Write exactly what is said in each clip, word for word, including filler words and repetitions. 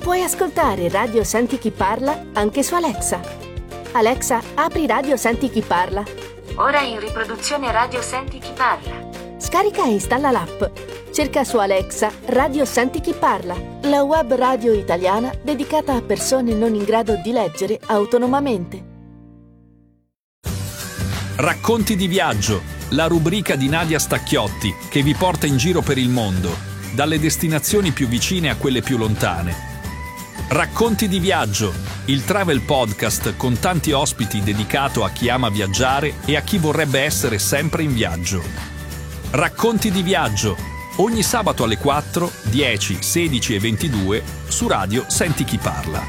Puoi ascoltare Radio Senti Chi Parla anche su Alexa. Alexa, apri Radio Senti Chi Parla. Ora in riproduzione Radio Senti Chi Parla. Scarica e installa l'app. Cerca su Alexa Radio Senti Chi Parla, la web radio italiana dedicata a persone non in grado di leggere autonomamente. Racconti di viaggio, la rubrica di Nadia Stacchiotti che vi porta in giro per il mondo, dalle destinazioni più vicine a quelle più lontane. Racconti di viaggio, il travel podcast con tanti ospiti dedicato a chi ama viaggiare e a chi vorrebbe essere sempre in viaggio. Racconti di viaggio, ogni sabato alle quattro, dieci, sedici e ventidue su Radio Senti Chi Parla.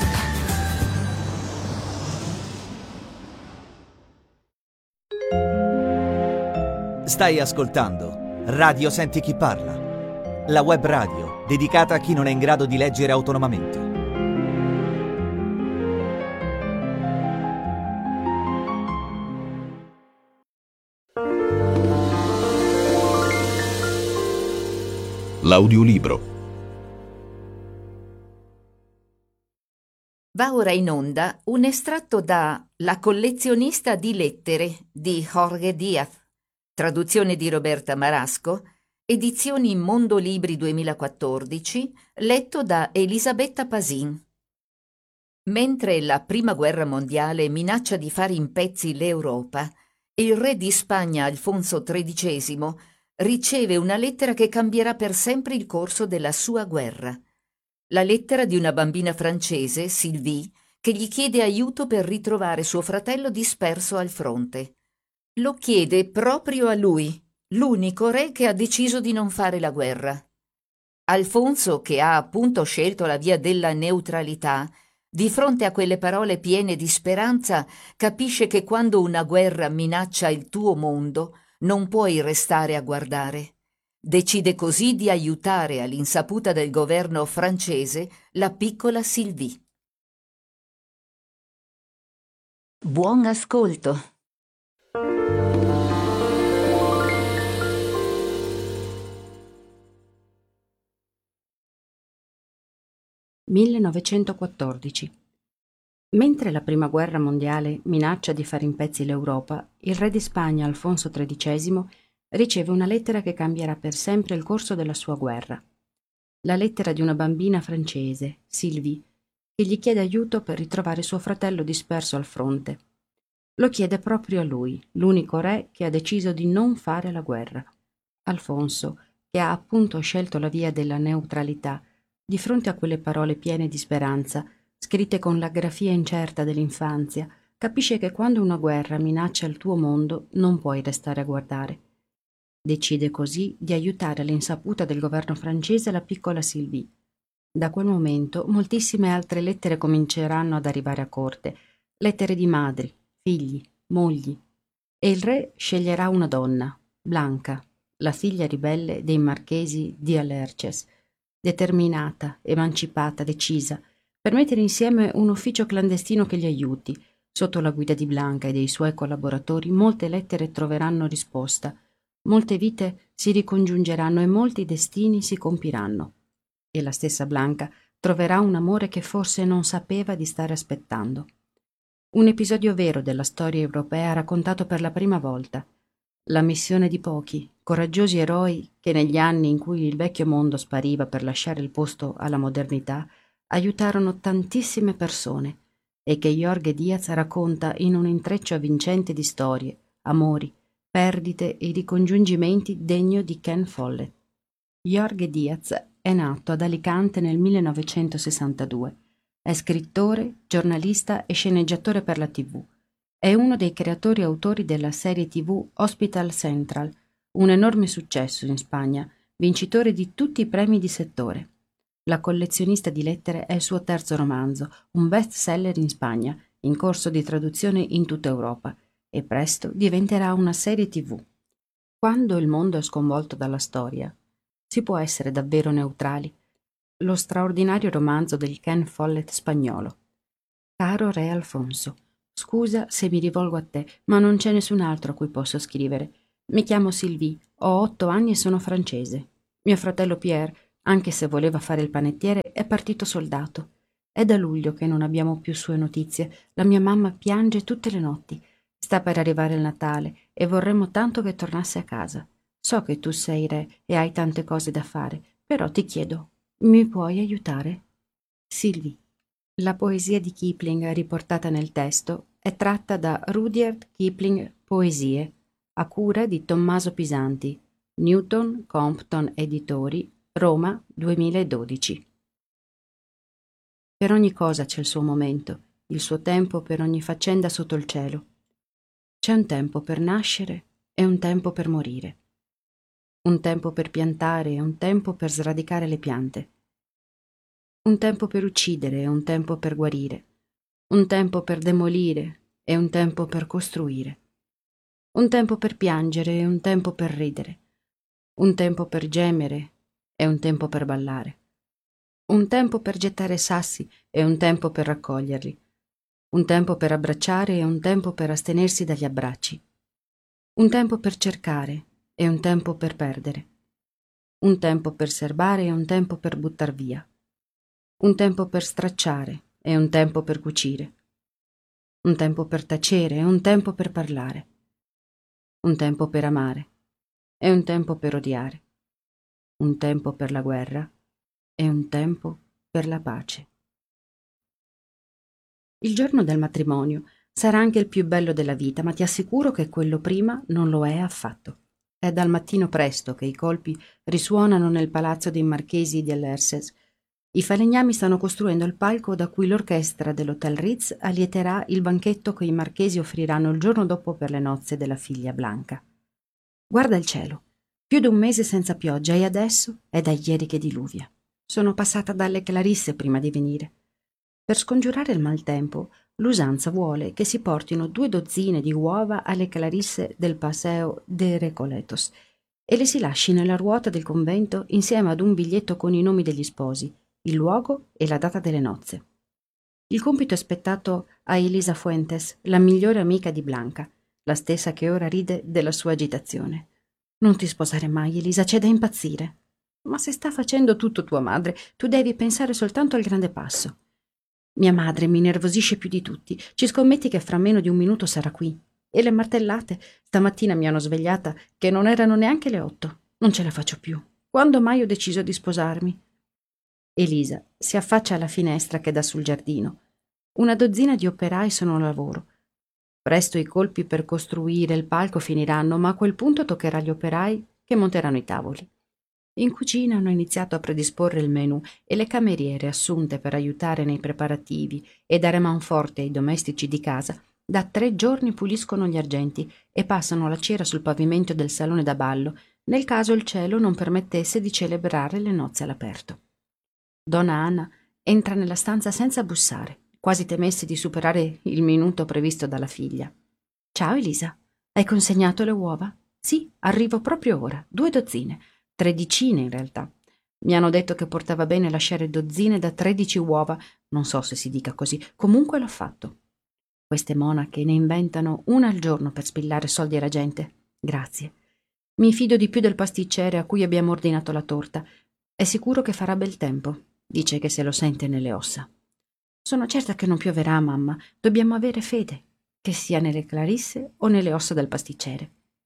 Stai ascoltando Radio Senti Chi Parla, la web radio dedicata a chi non è in grado di leggere autonomamente. L'audiolibro. Va ora in onda un estratto da La collezionista di lettere di Jorge Diaz, traduzione di Roberta Marasco, edizioni Mondolibri duemilaquattordici, letto da Elisabetta Pasin. Mentre la Prima Guerra Mondiale minaccia di fare in pezzi l'Europa, il re di Spagna Alfonso tredicesimo riceve una lettera che cambierà per sempre il corso della sua guerra. La lettera di una bambina francese, Sylvie, che gli chiede aiuto per ritrovare suo fratello disperso al fronte. Lo chiede proprio a lui, l'unico re che ha deciso di non fare la guerra. Alfonso, che ha appunto scelto la via della neutralità, di fronte a quelle parole piene di speranza, capisce che quando una guerra minaccia il tuo mondo, non puoi restare a guardare. Decide così di aiutare all'insaputa del governo francese la piccola Sylvie. Buon ascolto. millenovecentoquattordici. Mentre la Prima Guerra Mondiale minaccia di fare in pezzi l'Europa, il re di Spagna Alfonso tredicesimo riceve una lettera che cambierà per sempre il corso della sua guerra. La lettera di una bambina francese, Sylvie, che gli chiede aiuto per ritrovare suo fratello disperso al fronte. Lo chiede proprio a lui, l'unico re che ha deciso di non fare la guerra. Alfonso, che ha appunto scelto la via della neutralità, di fronte a quelle parole piene di speranza, scritte con la grafia incerta dell'infanzia, capisce che quando una guerra minaccia il tuo mondo non puoi restare a guardare. Decide così di aiutare all'insaputa del governo francese la piccola Sylvie. Da quel momento moltissime altre lettere cominceranno ad arrivare a corte, lettere di madri, figli, mogli, e il re sceglierà una donna, Blanca, la figlia ribelle dei marchesi di Alerces, determinata, emancipata, decisa, per mettere insieme un ufficio clandestino che gli aiuti. Sotto la guida di Blanca e dei suoi collaboratori molte lettere troveranno risposta, molte vite si ricongiungeranno e molti destini si compiranno. E la stessa Blanca troverà un amore che forse non sapeva di stare aspettando. Un episodio vero della storia europea raccontato per la prima volta. La missione di pochi, coraggiosi eroi che negli anni in cui il vecchio mondo spariva per lasciare il posto alla modernità, aiutarono tantissime persone e che Jorge Diaz racconta in un intreccio avvincente di storie, amori, perdite e ricongiungimenti degno di Ken Follett. Jorge Diaz è nato ad Alicante nel millenovecentosessantadue. È scrittore, giornalista e sceneggiatore per la tivù. È uno dei creatori e autori della serie tivù Hospital Central, un enorme successo in Spagna, vincitore di tutti i premi di settore. La collezionista di lettere è il suo terzo romanzo, un best-seller in Spagna, in corso di traduzione in tutta Europa, e presto diventerà una serie tivù. Quando il mondo è sconvolto dalla storia, si può essere davvero neutrali. Lo straordinario romanzo del Ken Follett spagnolo. Caro re Alfonso, scusa se mi rivolgo a te, ma non c'è nessun altro a cui posso scrivere. Mi chiamo Sylvie, ho otto anni e sono francese. Mio fratello Pierre Anche se voleva fare il panettiere, è partito soldato. È da luglio che non abbiamo più sue notizie. La mia mamma piange tutte le notti. Sta per arrivare il Natale e vorremmo tanto che tornasse a casa. So che tu sei re e hai tante cose da fare, però ti chiedo, mi puoi aiutare? Sylvie. La poesia di Kipling riportata nel testo è tratta da Rudyard Kipling Poesie, a cura di Tommaso Pisanti, Newton Compton Editori, Roma duemiladodici. Per ogni cosa c'è il suo momento, il suo tempo per ogni faccenda sotto il cielo. C'è un tempo per nascere e un tempo per morire. Un tempo per piantare e un tempo per sradicare le piante. Un tempo per uccidere e un tempo per guarire. Un tempo per demolire e un tempo per costruire. Un tempo per piangere e un tempo per ridere. Un tempo per gemere e un tempo per ballare. Un tempo per gettare sassi e un tempo per raccoglierli. Un tempo per abbracciare e un tempo per astenersi dagli abbracci. Un tempo per cercare e un tempo per perdere. Un tempo per serbare e un tempo per buttar via. Un tempo per stracciare e un tempo per cucire. Un tempo per tacere e un tempo per parlare. Un tempo per amare e un tempo per odiare. Un tempo per la guerra e un tempo per la pace. Il giorno del matrimonio sarà anche il più bello della vita, ma ti assicuro che quello prima non lo è affatto. È dal mattino presto che i colpi risuonano nel palazzo dei marchesi dell'Herses. I falegnami stanno costruendo il palco da cui l'orchestra dell'Hotel Ritz allieterà il banchetto che i marchesi offriranno il giorno dopo per le nozze della figlia Blanca. Guarda il cielo, più di un mese senza pioggia e adesso è da ieri che diluvia. Sono passata dalle Clarisse prima di venire. Per scongiurare il maltempo, l'usanza vuole che si portino due dozzine di uova alle Clarisse del Paseo de Recoletos e le si lasci nella ruota del convento insieme ad un biglietto con i nomi degli sposi, il luogo e la data delle nozze. Il compito è spettato a Elisa Fuentes, la migliore amica di Blanca, la stessa che ora ride della sua agitazione. Non ti sposare mai, Elisa, c'è da impazzire. Ma se sta facendo tutto tua madre, tu devi pensare soltanto al grande passo. Mia madre mi nervosisce più di tutti. Ci scommetti che fra meno di un minuto sarà qui. E le martellate? Stamattina mi hanno svegliata che non erano neanche le otto. Non ce la faccio più. Quando mai ho deciso di sposarmi? Elisa si affaccia alla finestra che dà sul giardino. Una dozzina di operai sono al lavoro. Presto i colpi per costruire il palco finiranno, ma a quel punto toccherà agli operai che monteranno i tavoli. In cucina hanno iniziato a predisporre il menù e le cameriere assunte per aiutare nei preparativi e dare manforte ai domestici di casa da tre giorni puliscono gli argenti e passano la cera sul pavimento del salone da ballo nel caso il cielo non permettesse di celebrare le nozze all'aperto. Donna Anna entra nella stanza senza bussare, quasi temesse di superare il minuto previsto dalla figlia. «Ciao Elisa, hai consegnato le uova?» «Sì, arrivo proprio ora, due dozzine, tredicine in realtà. Mi hanno detto che portava bene lasciare dozzine da tredici uova, non so se si dica così, comunque l'ho fatto. Queste monache ne inventano una al giorno per spillare soldi alla gente. Grazie. Mi fido di più del pasticcere a cui abbiamo ordinato la torta. È sicuro che farà bel tempo. Dice che se lo sente nelle ossa. Sono certa che non pioverà, mamma. Dobbiamo avere fede, che sia nelle Clarisse o nelle ossa del pasticcere.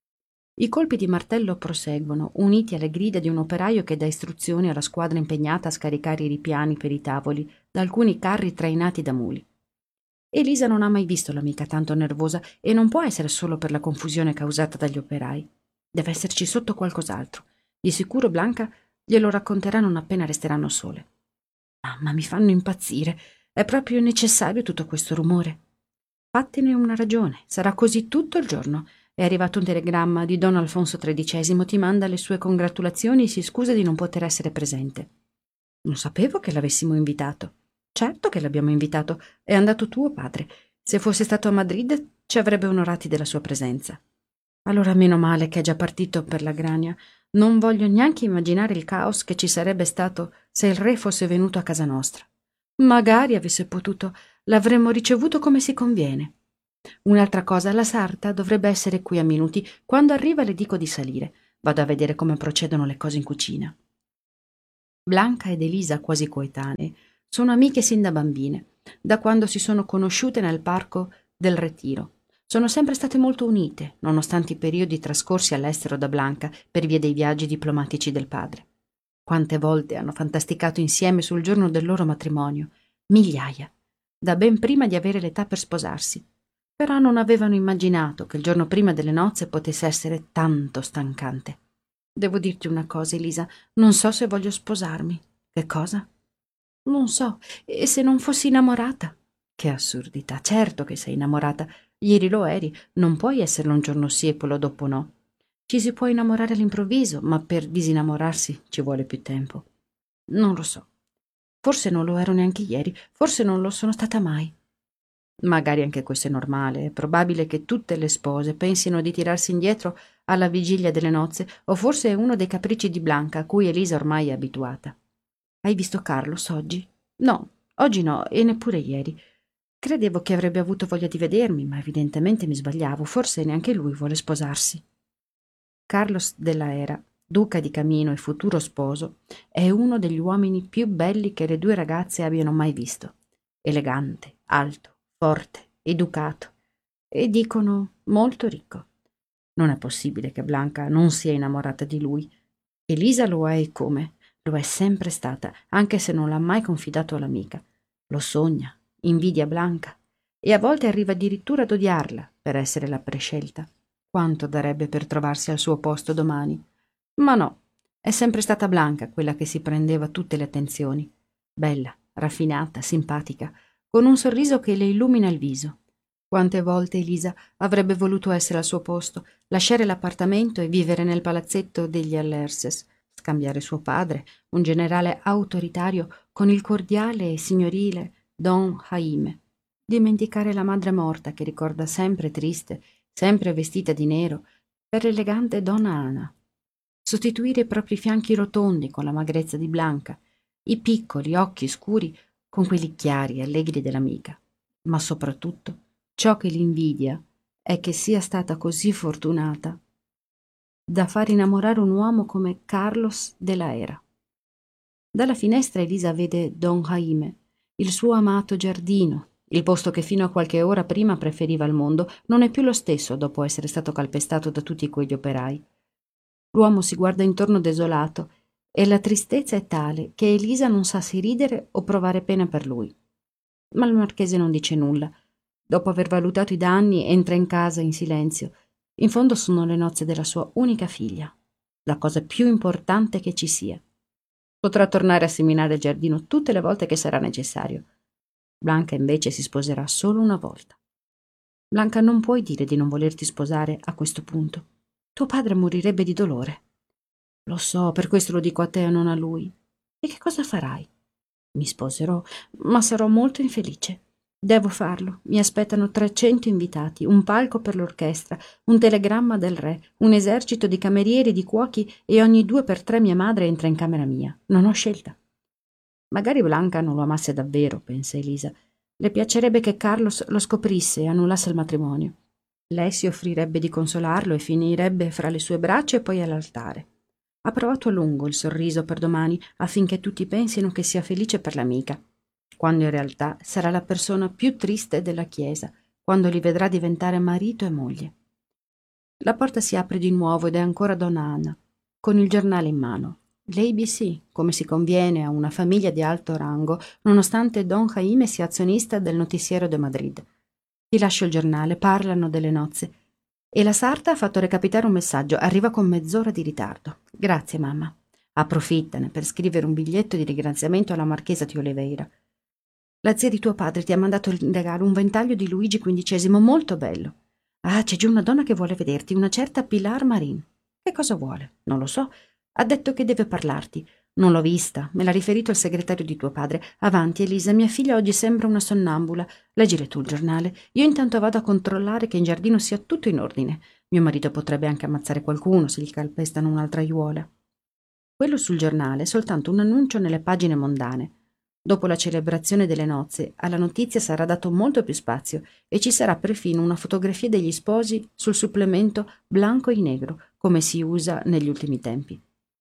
I colpi di martello proseguono, uniti alle grida di un operaio che dà istruzioni alla squadra impegnata a scaricare i ripiani per i tavoli da alcuni carri trainati da muli. Elisa non ha mai visto l'amica tanto nervosa e non può essere solo per la confusione causata dagli operai. Deve esserci sotto qualcos'altro. Di sicuro Blanca glielo racconterà non appena resteranno sole. Mamma, mi fanno impazzire. È proprio necessario tutto questo rumore. Fattene una ragione. Sarà così tutto il giorno. È arrivato un telegramma di Don Alfonso tredicesimo, ti manda le sue congratulazioni e si scusa di non poter essere presente. Non sapevo che l'avessimo invitato. Certo che l'abbiamo invitato. È andato tuo padre. Se fosse stato a Madrid ci avrebbe onorati della sua presenza. Allora meno male che è già partito per la Grania. Non voglio neanche immaginare il caos che ci sarebbe stato se il re fosse venuto a casa nostra. Magari avesse potuto, l'avremmo ricevuto come si conviene. Un'altra cosa, la sarta dovrebbe essere qui a minuti. Quando arriva le dico di salire. Vado a vedere come procedono le cose in cucina. Blanca ed Elisa, quasi coetanee, sono amiche sin da bambine, da quando si sono conosciute nel parco del Retiro. Sono sempre state molto unite, nonostante i periodi trascorsi all'estero da Blanca per via dei viaggi diplomatici del padre. Quante volte hanno fantasticato insieme sul giorno del loro matrimonio? Migliaia, da ben prima di avere l'età per sposarsi. Però non avevano immaginato che il giorno prima delle nozze potesse essere tanto stancante. Devo dirti una cosa, Elisa, non so se voglio sposarmi. Che cosa? Non so, e se non fossi innamorata? Che assurdità, certo che sei innamorata. Ieri lo eri, non puoi esserlo un giorno sì e poi lo dopo no. Ci si può innamorare all'improvviso, ma per disinnamorarsi ci vuole più tempo. Non lo so. Forse non lo ero neanche ieri, forse non lo sono stata mai. Magari anche questo è normale, è probabile che tutte le spose pensino di tirarsi indietro alla vigilia delle nozze, o forse è uno dei capricci di Blanca a cui Elisa ormai è abituata. Hai visto Carlos oggi? No, oggi no, e neppure ieri. Credevo che avrebbe avuto voglia di vedermi, ma evidentemente mi sbagliavo, forse neanche lui vuole sposarsi. Carlos della Era, duca di Camino e futuro sposo, è uno degli uomini più belli che le due ragazze abbiano mai visto. Elegante, alto, forte, educato e dicono molto ricco. Non è possibile che Blanca non sia innamorata di lui. Elisa lo è e come? Lo è sempre stata, anche se non l'ha mai confidato all'amica. Lo sogna, invidia Blanca e a volte arriva addirittura ad odiarla per essere la prescelta. Quanto darebbe per trovarsi al suo posto domani? Ma no, è sempre stata Blanca quella che si prendeva tutte le attenzioni. Bella, raffinata, simpatica, con un sorriso che le illumina il viso. Quante volte Elisa avrebbe voluto essere al suo posto, lasciare l'appartamento e vivere nel palazzetto degli Alerces, scambiare suo padre, un generale autoritario, con il cordiale e signorile Don Jaime, dimenticare la madre morta che ricorda sempre triste, sempre vestita di nero, per l'elegante donna Ana, sostituire i propri fianchi rotondi con la magrezza di Blanca, i piccoli occhi scuri con quelli chiari e allegri dell'amica, ma soprattutto ciò che l'invidia è che sia stata così fortunata da far innamorare un uomo come Carlos della Era. Dalla finestra Elisa vede Don Jaime, il suo amato giardino. Il posto che fino a qualche ora prima preferiva al mondo non è più lo stesso dopo essere stato calpestato da tutti quegli operai. L'uomo si guarda intorno desolato e la tristezza è tale che Elisa non sa se ridere o provare pena per lui. Ma il marchese non dice nulla. Dopo aver valutato i danni, entra in casa in silenzio. In fondo sono le nozze della sua unica figlia, la cosa più importante che ci sia. Potrà tornare a seminare il giardino tutte le volte che sarà necessario. Blanca invece si sposerà solo una volta. Blanca, non puoi dire di non volerti sposare a questo punto. Tuo padre morirebbe di dolore. Lo so, per questo lo dico a te e non a lui. E che cosa farai? Mi sposerò, ma sarò molto infelice. Devo farlo. Mi aspettano trecento invitati, un palco per l'orchestra, un telegramma del re, un esercito di camerieri e di cuochi e ogni due per tre mia madre entra in camera mia. Non ho scelta. Magari Blanca non lo amasse davvero, pensa Elisa. Le piacerebbe che Carlos lo scoprisse e annullasse il matrimonio. Lei si offrirebbe di consolarlo e finirebbe fra le sue braccia e poi all'altare. Ha provato a lungo il sorriso per domani affinché tutti pensino che sia felice per l'amica, quando in realtà sarà la persona più triste della chiesa, quando li vedrà diventare marito e moglie. La porta si apre di nuovo ed è ancora donna Anna, con il giornale in mano. L'A B C, come si conviene a una famiglia di alto rango, nonostante Don Jaime sia azionista del Noticiero de Madrid. Ti lascio il giornale, parlano delle nozze. E la sarta ha fatto recapitare un messaggio, arriva con mezz'ora di ritardo. Grazie, mamma. Approfittane per scrivere un biglietto di ringraziamento alla marchesa di Oliveira. La zia di tuo padre ti ha mandato in regalo un ventaglio di Luigi quindicesimo molto bello. Ah, c'è giù una donna che vuole vederti, una certa Pilar Marin. Che cosa vuole? Non lo so. Ha detto che deve parlarti. Non l'ho vista, me l'ha riferito il segretario di tuo padre. Avanti, Elisa, mia figlia oggi sembra una sonnambula. Leggile tu il giornale. Io intanto vado a controllare che in giardino sia tutto in ordine. Mio marito potrebbe anche ammazzare qualcuno se gli calpestano un'altra aiuola. Quello sul giornale è soltanto un annuncio nelle pagine mondane. Dopo la celebrazione delle nozze, alla notizia sarà dato molto più spazio e ci sarà perfino una fotografia degli sposi sul supplemento bianco e negro, come si usa negli ultimi tempi.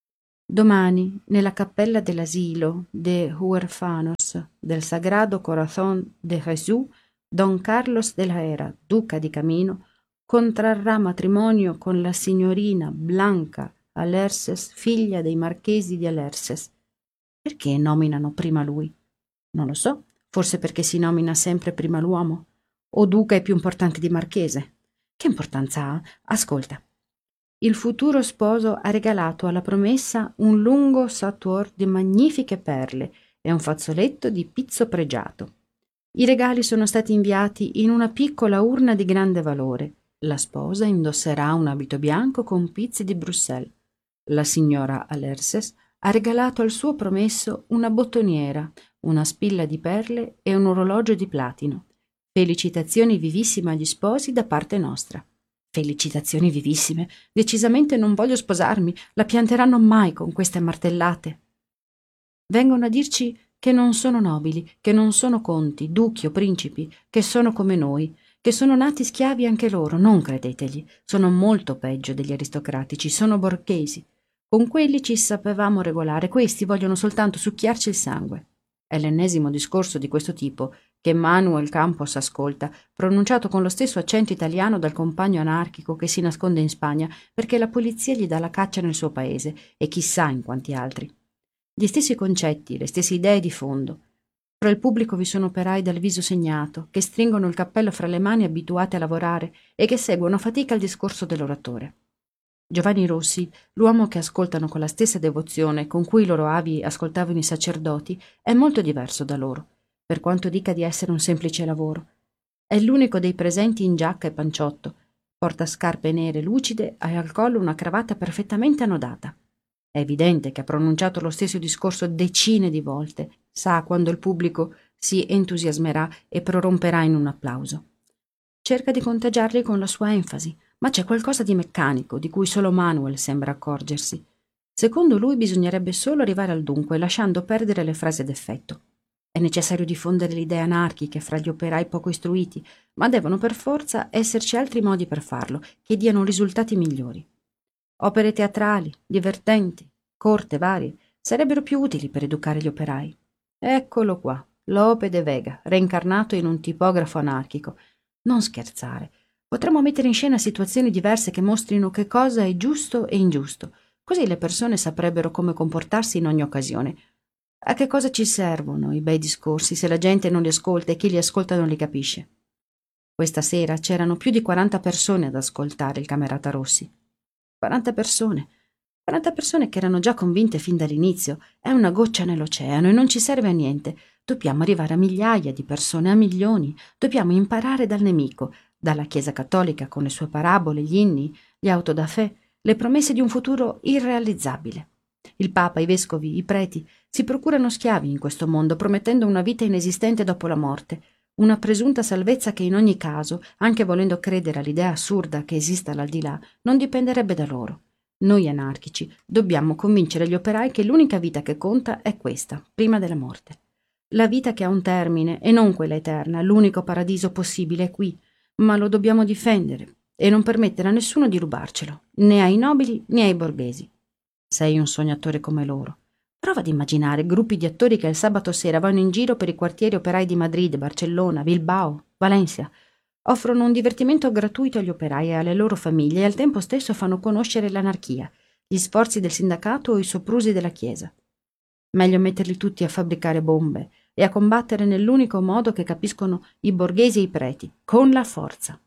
Domani, nella cappella dell'asilo de Huérfanos del Sagrado Corazón de Jesús, Don Carlos de la Hera, duca di Camino, contrarrà matrimonio con la signorina Blanca Alerces, figlia dei marchesi di Alerces. Perché nominano prima lui? Non lo so, forse perché si nomina sempre prima l'uomo. O duca è più importante di marchese. Che importanza ha? Ascolta. Il futuro sposo ha regalato alla promessa un lungo satuor di magnifiche perle e un fazzoletto di pizzo pregiato. I regali sono stati inviati in una piccola urna di grande valore. La sposa indosserà un abito bianco con pizzi di Bruxelles. La signora Alerces ha regalato al suo promesso una bottoniera, una spilla di perle e un orologio di platino. Felicitazioni vivissime agli sposi da parte nostra. Felicitazioni vivissime. Decisamente non voglio sposarmi. La pianteranno mai con queste martellate. Vengono a dirci che non sono nobili, che non sono conti, duchi o principi, che sono come noi, che sono nati schiavi anche loro. Non credetegli. Sono molto peggio degli aristocratici. Sono borghesi. Con quelli ci sapevamo regolare. Questi vogliono soltanto succhiarci il sangue. È l'ennesimo discorso di questo tipo che Manuel Campos ascolta, pronunciato con lo stesso accento italiano dal compagno anarchico che si nasconde in Spagna perché la polizia gli dà la caccia nel suo paese e chissà in quanti altri. Gli stessi concetti, le stesse idee di fondo. Fra il pubblico vi sono operai dal viso segnato, che stringono il cappello fra le mani abituati a lavorare e che seguono a fatica il discorso dell'oratore. Giovanni Rossi, l'uomo che ascoltano con la stessa devozione con cui i loro avi ascoltavano i sacerdoti, è molto diverso da loro, per quanto dica di essere un semplice lavoro. È l'unico dei presenti in giacca e panciotto, porta scarpe nere lucide e al collo una cravatta perfettamente annodata. È evidente che ha pronunciato lo stesso discorso decine di volte, sa quando il pubblico si entusiasmerà e proromperà in un applauso. Cerca di contagiarli con la sua enfasi, ma c'è qualcosa di meccanico di cui solo Manuel sembra accorgersi. Secondo lui bisognerebbe solo arrivare al dunque, lasciando perdere le frasi d'effetto. È necessario diffondere le idee anarchiche fra gli operai poco istruiti, ma devono per forza esserci altri modi per farlo, che diano risultati migliori. Opere teatrali, divertenti, corte varie, sarebbero più utili per educare gli operai. Eccolo qua, Lope de Vega, reincarnato in un tipografo anarchico. Non scherzare. Potremmo mettere in scena situazioni diverse che mostrino che cosa è giusto e ingiusto, così le persone saprebbero come comportarsi in ogni occasione. A che cosa ci servono i bei discorsi se la gente non li ascolta e chi li ascolta non li capisce? Questa sera c'erano più di quaranta persone ad ascoltare il camerata Rossi. quaranta persone. quaranta persone che erano già convinte fin dall'inizio. È una goccia nell'oceano e non ci serve a niente. Dobbiamo arrivare a migliaia di persone, a milioni. Dobbiamo imparare dal nemico, dalla Chiesa cattolica con le sue parabole, gli inni, gli auto da fè, le promesse di un futuro irrealizzabile. Il Papa, i vescovi, i preti si procurano schiavi in questo mondo, promettendo una vita inesistente dopo la morte, una presunta salvezza che in ogni caso, anche volendo credere all'idea assurda che esista l'aldilà, non dipenderebbe da loro. Noi anarchici dobbiamo convincere gli operai che l'unica vita che conta è questa, prima della morte. La vita che ha un termine e non quella eterna, l'unico paradiso possibile è qui, ma lo dobbiamo difendere e non permettere a nessuno di rubarcelo, né ai nobili né ai borghesi. Sei un sognatore come loro. Prova ad immaginare gruppi di attori che il sabato sera vanno in giro per i quartieri operai di Madrid, Barcellona, Bilbao, Valencia. Offrono un divertimento gratuito agli operai e alle loro famiglie e al tempo stesso fanno conoscere l'anarchia, gli sforzi del sindacato o i soprusi della Chiesa. Meglio metterli tutti a fabbricare bombe e a combattere nell'unico modo che capiscono i borghesi e i preti, con la forza.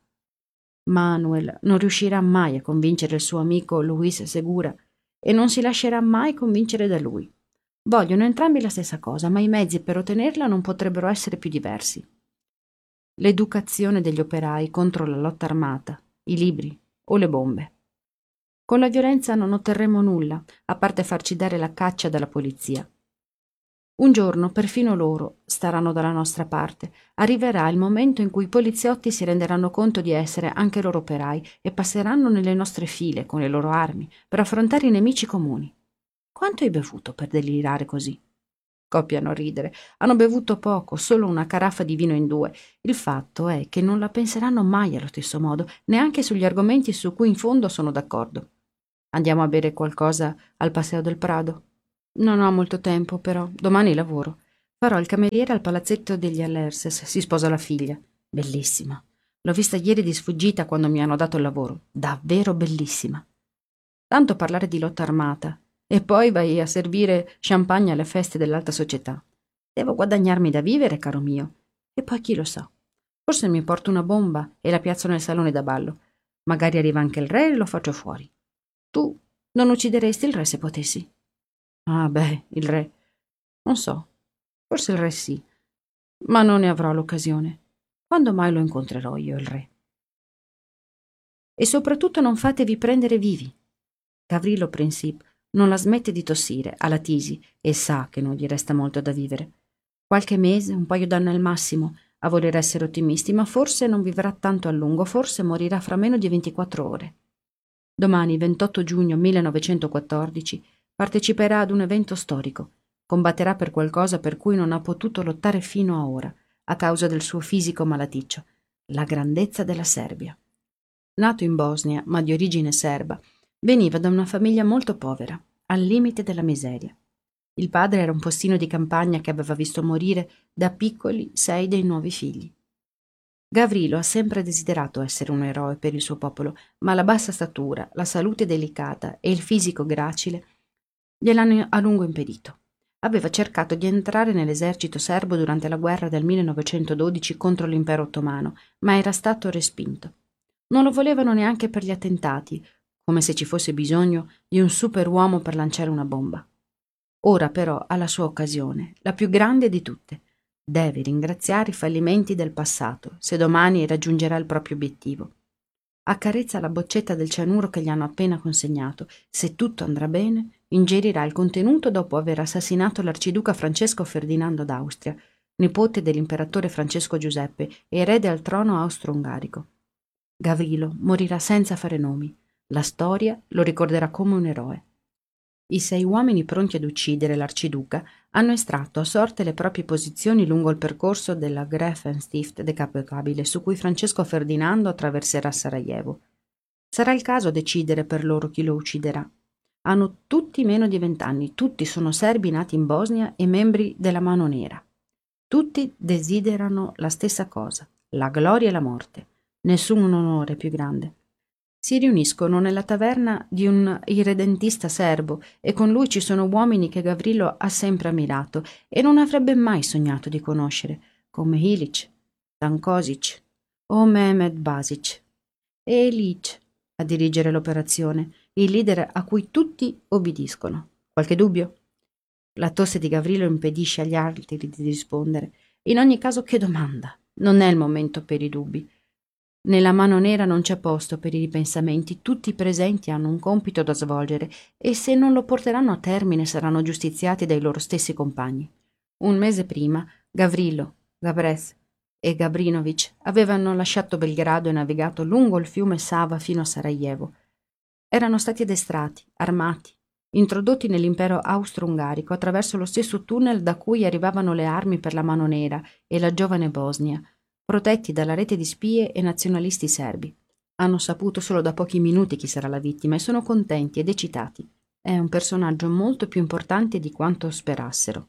Manuel non riuscirà mai a convincere il suo amico Luis Segura e non si lascerà mai convincere da lui. Vogliono entrambi la stessa cosa, ma i mezzi per ottenerla non potrebbero essere più diversi. L'educazione degli operai contro la lotta armata, i libri o le bombe. Con la violenza non otterremo nulla, a parte farci dare la caccia dalla polizia. Un giorno perfino loro staranno dalla nostra parte. Arriverà il momento in cui i poliziotti si renderanno conto di essere anche loro operai e passeranno nelle nostre file con le loro armi per affrontare i nemici comuni. Quanto hai bevuto per delirare così? Coppiano a ridere. Hanno bevuto poco, solo una caraffa di vino in due. Il fatto è che non la penseranno mai allo stesso modo, neanche sugli argomenti su cui in fondo sono d'accordo. Andiamo a bere qualcosa al Paseo del Prado? Non ho molto tempo, però. Domani lavoro. Farò il cameriere al palazzetto degli Alerces. Si sposa la figlia. Bellissima. L'ho vista ieri di sfuggita quando mi hanno dato il lavoro. Davvero bellissima. Tanto parlare di lotta armata. E poi vai a servire champagne alle feste dell'alta società. Devo guadagnarmi da vivere, caro mio. E poi chi lo sa. Forse mi porto una bomba e la piazzo nel salone da ballo. Magari arriva anche il re e lo faccio fuori. Tu non uccideresti il re se potessi? Ah, beh, il re. Non so. Forse il re sì. Ma non ne avrò l'occasione. Quando mai lo incontrerò io, il re? E soprattutto non fatevi prendere vivi. Gavrilo Princip non la smette di tossire, ha la tisi e sa che non gli resta molto da vivere. Qualche mese, un paio d'anni al massimo, a voler essere ottimisti, ma forse non vivrà tanto a lungo, forse morirà fra meno di ventiquattro ore. Domani, ventotto giugno millenovecentoquattordici, parteciperà ad un evento storico. Combatterà per qualcosa per cui non ha potuto lottare fino a ora, a causa del suo fisico malaticcio, la grandezza della Serbia. Nato in Bosnia, ma di origine serba, veniva da una famiglia molto povera, al limite della miseria. Il padre era un postino di campagna che aveva visto morire da piccoli sei dei nuovi figli. Gavrilo ha sempre desiderato essere un eroe per il suo popolo, ma la bassa statura, la salute delicata e il fisico gracile gliel'hanno a lungo impedito. Aveva cercato di entrare nell'esercito serbo durante la guerra del millenovecentododici contro l'impero ottomano, ma era stato respinto. Non lo volevano neanche per gli attentati, come se ci fosse bisogno di un superuomo per lanciare una bomba. Ora però ha la sua occasione, la più grande di tutte. Deve ringraziare i fallimenti del passato, se domani raggiungerà il proprio obiettivo. Accarezza la boccetta del cianuro che gli hanno appena consegnato. Se tutto andrà bene, ingerirà il contenuto dopo aver assassinato l'arciduca Francesco Ferdinando d'Austria, nipote dell'imperatore Francesco Giuseppe e erede al trono austro-ungarico. Gavrilo morirà senza fare nomi. La storia lo ricorderà come un eroe. I sei uomini pronti ad uccidere l'arciduca hanno estratto a sorte le proprie posizioni lungo il percorso della Graffenstift decapocabile su cui Francesco Ferdinando attraverserà Sarajevo. Sarà il caso decidere per loro chi lo ucciderà. Hanno tutti meno di vent'anni, tutti sono serbi nati in Bosnia e membri della Mano Nera. Tutti desiderano la stessa cosa, la gloria e la morte. Nessun onore più grande. Si riuniscono nella taverna di un irredentista serbo e con lui ci sono uomini che Gavrilo ha sempre ammirato e non avrebbe mai sognato di conoscere, come Ilić, Stanković o Mehmed Basić. E Ilić a dirigere l'operazione, il leader a cui tutti obbediscono. Qualche dubbio? La tosse di Gavrilo impedisce agli altri di rispondere. In ogni caso, che domanda? Non è il momento per i dubbi. Nella Mano Nera non c'è posto per i ripensamenti, tutti i presenti hanno un compito da svolgere e se non lo porteranno a termine saranno giustiziati dai loro stessi compagni. Un mese prima Gavrilo, Gabrez e Gabrinović avevano lasciato Belgrado e navigato lungo il fiume Sava fino a Sarajevo. Erano stati addestrati, armati, introdotti nell'impero austro-ungarico attraverso lo stesso tunnel da cui arrivavano le armi per la Mano Nera e la giovane Bosnia, protetti dalla rete di spie e nazionalisti serbi. Hanno saputo solo da pochi minuti chi sarà la vittima e sono contenti ed eccitati. È un personaggio molto più importante di quanto sperassero.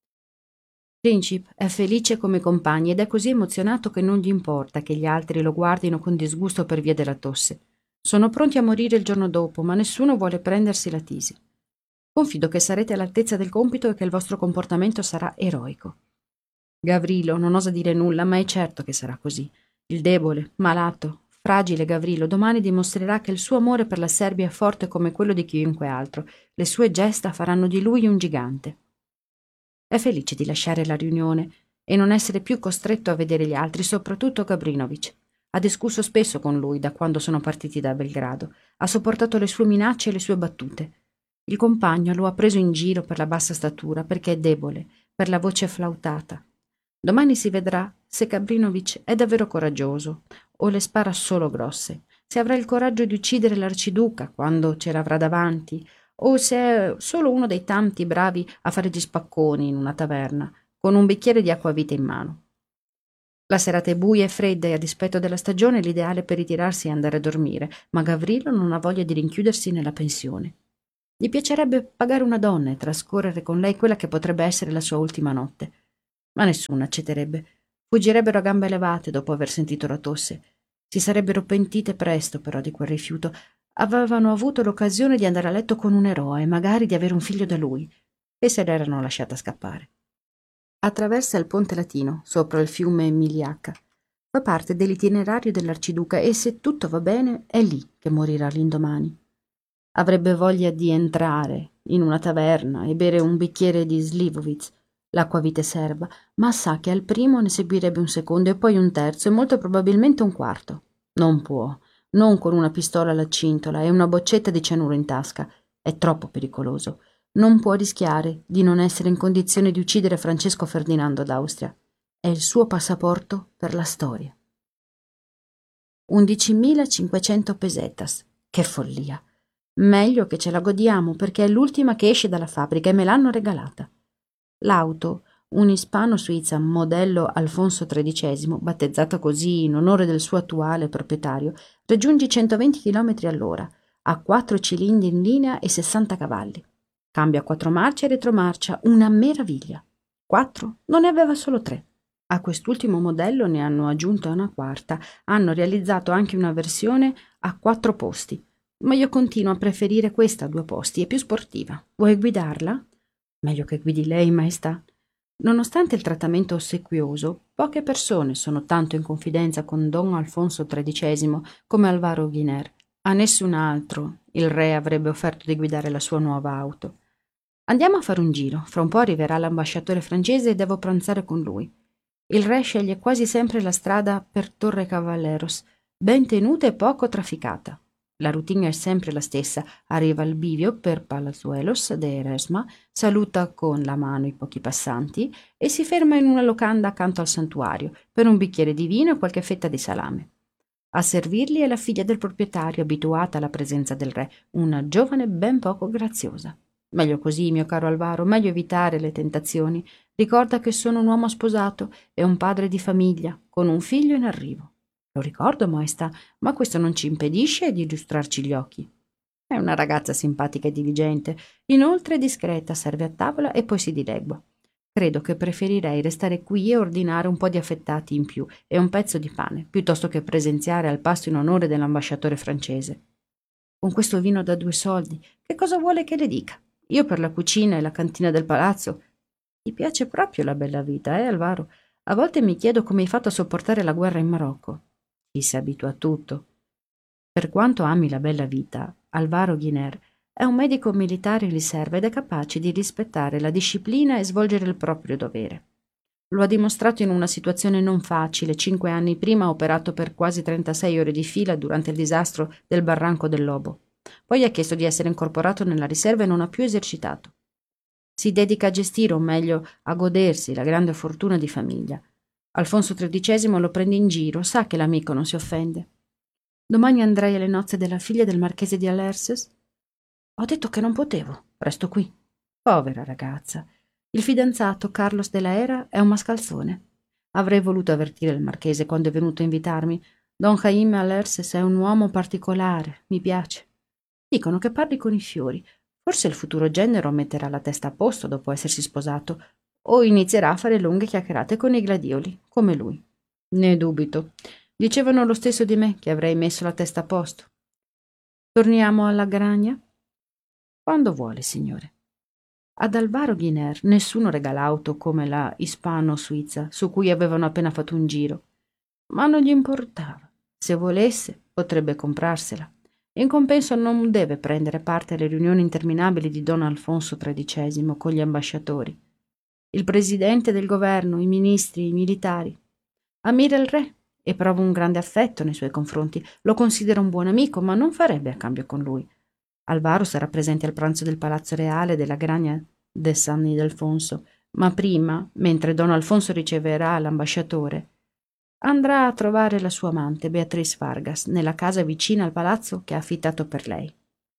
Princip è felice come compagni ed è così emozionato che non gli importa che gli altri lo guardino con disgusto per via della tosse. Sono pronti a morire il giorno dopo, ma nessuno vuole prendersi la tisi. Confido che sarete all'altezza del compito e che il vostro comportamento sarà eroico. Gavrilo non osa dire nulla, ma è certo che sarà così. Il debole, malato, fragile Gavrilo domani dimostrerà che il suo amore per la Serbia è forte come quello di chiunque altro. Le sue gesta faranno di lui un gigante. È felice di lasciare la riunione e non essere più costretto a vedere gli altri, soprattutto Gabrinović. Ha discusso spesso con lui da quando sono partiti da Belgrado. Ha sopportato le sue minacce e le sue battute. Il compagno lo ha preso in giro per la bassa statura, perché è debole, per la voce flautata. Domani si vedrà se Gabrinović è davvero coraggioso o le spara solo grosse, se avrà il coraggio di uccidere l'arciduca quando ce l'avrà davanti o se è solo uno dei tanti bravi a fare gli spacconi in una taverna con un bicchiere di acquavite in mano. La serata è buia e fredda e a dispetto della stagione è l'ideale per ritirarsi e andare a dormire, ma Gavrilo non ha voglia di rinchiudersi nella pensione. Gli piacerebbe pagare una donna e trascorrere con lei quella che potrebbe essere la sua ultima notte. Ma nessuno accetterebbe. Fuggirebbero a gambe levate dopo aver sentito la tosse. Si sarebbero pentite presto però di quel rifiuto. Avevano avuto l'occasione di andare a letto con un eroe e magari di avere un figlio da lui, e se l'erano lasciata scappare. Attraversa il ponte latino sopra il fiume Miliacca. Fa parte dell'itinerario dell'arciduca e se tutto va bene è lì che morirà l'indomani. Avrebbe voglia di entrare in una taverna e bere un bicchiere di Slivovitz, l'acquavite serba, ma sa che al primo ne seguirebbe un secondo e poi un terzo e molto probabilmente un quarto. Non può, non con una pistola alla cintola e una boccetta di cianuro in tasca. È troppo pericoloso. Non può rischiare di non essere in condizione di uccidere Francesco Ferdinando d'Austria. È il suo passaporto per la storia. undicimilacinquecento pesetas. Che follia! Meglio che ce la godiamo perché è l'ultima che esce dalla fabbrica e me l'hanno regalata. L'auto, un ispano-suizza modello Alfonso tredicesimo, battezzato così in onore del suo attuale proprietario, raggiunge i centoventi chilometri all'ora, ha quattro cilindri in linea e sessanta cavalli. Cambia quattro marce e retromarcia, una meraviglia. Quattro? Non ne aveva solo tre. A quest'ultimo modello ne hanno aggiunto una quarta, hanno realizzato anche una versione a quattro posti. Ma io continuo a preferire questa a due posti, è più sportiva. Vuoi guidarla? Meglio che guidi lei, maestà. Nonostante il trattamento ossequioso, poche persone sono tanto in confidenza con Don Alfonso tredicesimo come Alvaro Guiner. A nessun altro il re avrebbe offerto di guidare la sua nuova auto. Andiamo a fare un giro, fra un po' arriverà l'ambasciatore francese e devo pranzare con lui. Il re sceglie quasi sempre la strada per Torre Cavalleros, ben tenuta e poco trafficata. La routine è sempre la stessa, arriva al bivio per Palazuelos de Eresma, saluta con la mano i pochi passanti e si ferma in una locanda accanto al santuario per un bicchiere di vino e qualche fetta di salame. A servirli è la figlia del proprietario, abituata alla presenza del re, una giovane ben poco graziosa. Meglio così, mio caro Alvaro, meglio evitare le tentazioni. Ricorda che sono un uomo sposato e un padre di famiglia, con un figlio in arrivo. Lo ricordo, maestà, ma questo non ci impedisce di illustrarci gli occhi. È una ragazza simpatica e diligente, inoltre discreta, serve a tavola e poi si dilegua. Credo che preferirei restare qui e ordinare un po' di affettati in più e un pezzo di pane, piuttosto che presenziare al pasto in onore dell'ambasciatore francese. Con questo vino da due soldi, che cosa vuole che le dica? Io per la cucina e la cantina del palazzo. Ti piace proprio la bella vita, eh, Alvaro? A volte mi chiedo come hai fatto a sopportare la guerra in Marocco. Chi si abitua a tutto. Per quanto ami la bella vita, Alvaro Guiner è un medico militare in riserva ed è capace di rispettare la disciplina e svolgere il proprio dovere. Lo ha dimostrato in una situazione non facile. Cinque anni prima ha operato per quasi trentasei ore di fila durante il disastro del Barranco del Lobo. Poi ha chiesto di essere incorporato nella riserva e non ha più esercitato. Si dedica a gestire, o meglio, a godersi la grande fortuna di famiglia. Alfonso tredicesimo lo prende in giro, sa che l'amico non si offende. Domani andrei alle nozze della figlia del marchese di Alerces. Ho detto che non potevo, resto qui. Povera ragazza. Il fidanzato, Carlos della Era, è un mascalzone. Avrei voluto avvertire il marchese quando è venuto a invitarmi. Don Jaime Alerces è un uomo particolare, mi piace. Dicono che parli con i fiori. Forse il futuro genero metterà la testa a posto dopo essersi sposato, o inizierà a fare lunghe chiacchierate con i gladioli, come lui. Ne dubito. Dicevano lo stesso di me, che avrei messo la testa a posto. Torniamo alla Gragna? Quando vuole, signore. Ad Alvaro Guiner nessuno regala auto come la ispano-suizza, su cui avevano appena fatto un giro. Ma non gli importava. Se volesse, potrebbe comprarsela. In compenso non deve prendere parte alle riunioni interminabili di Don Alfonso tredicesimo con gli ambasciatori. Il presidente del governo, i ministri, i militari. Ammira il re e prova un grande affetto nei suoi confronti. Lo considera un buon amico, ma non farebbe a cambio con lui. Alvaro sarà presente al pranzo del Palazzo Reale della Gragna de San Ildefonso, ma prima, mentre Don Alfonso riceverà l'ambasciatore, andrà a trovare la sua amante, Beatriz Vargas, nella casa vicina al palazzo che ha affittato per lei.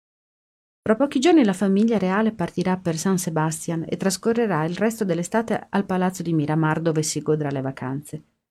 Fra pochi giorni la famiglia reale partirà per San Sebastian e trascorrerà il resto dell'estate al palazzo di Miramar, dove si godrà le vacanze.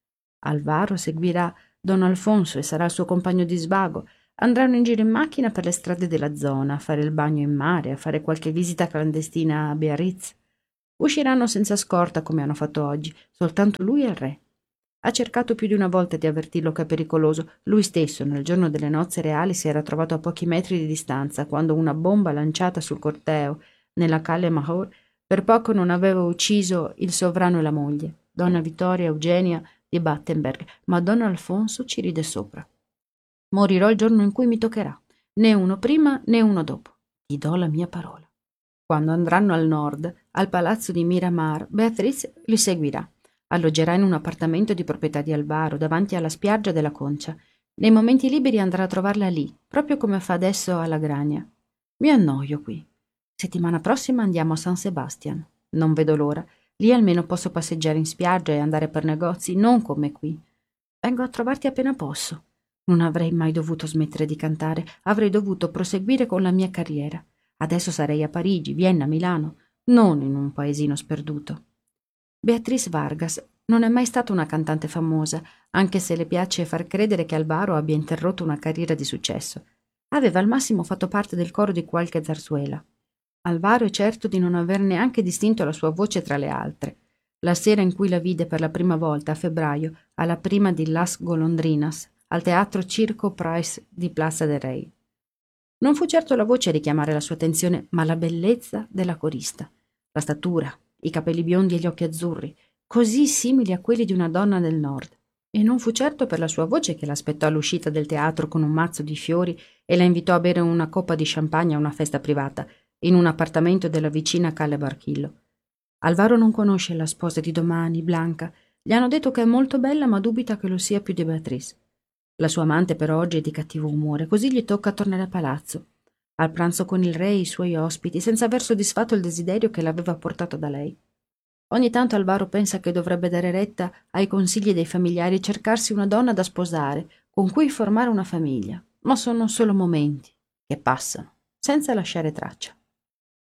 Alvaro seguirà Don Alfonso e sarà il suo compagno di svago. Andranno in giro in macchina per le strade della zona, a fare il bagno in mare, a fare qualche visita clandestina a Biarritz. Usciranno senza scorta come hanno fatto oggi, soltanto lui e il re. Ha cercato più di una volta di avvertirlo che è pericoloso. Lui stesso, nel giorno delle nozze reali, si era trovato a pochi metri di distanza, quando una bomba lanciata sul corteo, nella Calle Mahor, per poco non aveva ucciso il sovrano e la moglie, donna Vittoria Eugenia di Battenberg, ma don Alfonso ci ride sopra. Morirò il giorno in cui mi toccherà, né uno prima né uno dopo. Ti do la mia parola. Quando andranno al nord, al palazzo di Miramar, Beatrice li seguirà. Alloggerà in un appartamento di proprietà di Alvaro, davanti alla spiaggia della Concia. Nei momenti liberi andrà a trovarla lì, proprio come fa adesso alla Grania. Mi annoio qui. Settimana prossima andiamo a San Sebastian. Non vedo l'ora. Lì almeno posso passeggiare in spiaggia e andare per negozi, non come qui. Vengo a trovarti appena posso. Non avrei mai dovuto smettere di cantare, avrei dovuto proseguire con la mia carriera. Adesso sarei a Parigi, Vienna, Milano, non in un paesino sperduto. Beatrice Vargas non è mai stata una cantante famosa, anche se le piace far credere che Alvaro abbia interrotto una carriera di successo. Aveva al massimo fatto parte del coro di qualche zarzuela. Alvaro è certo di non aver neanche distinto la sua voce tra le altre. La sera in cui la vide per la prima volta, a febbraio, alla prima di Las Golondrinas, al teatro Circo Price di Plaza del Rey. Non fu certo la voce a richiamare la sua attenzione, ma la bellezza della corista, la statura, i capelli biondi e gli occhi azzurri, così simili a quelli di una donna del nord. E non fu certo per la sua voce che l'aspettò all'uscita del teatro con un mazzo di fiori e la invitò a bere una coppa di champagne a una festa privata, in un appartamento della vicina Calle Barchillo. Alvaro non conosce la sposa di domani, Blanca. Gli hanno detto che è molto bella, ma dubita che lo sia più di Beatrice. La sua amante per oggi è di cattivo umore, così gli tocca tornare a palazzo. Al pranzo con il re e i suoi ospiti, senza aver soddisfatto il desiderio che l'aveva portato da lei. Ogni tanto Alvaro pensa che dovrebbe dare retta ai consigli dei familiari e cercarsi una donna da sposare, con cui formare una famiglia, ma sono solo momenti che passano, senza lasciare traccia.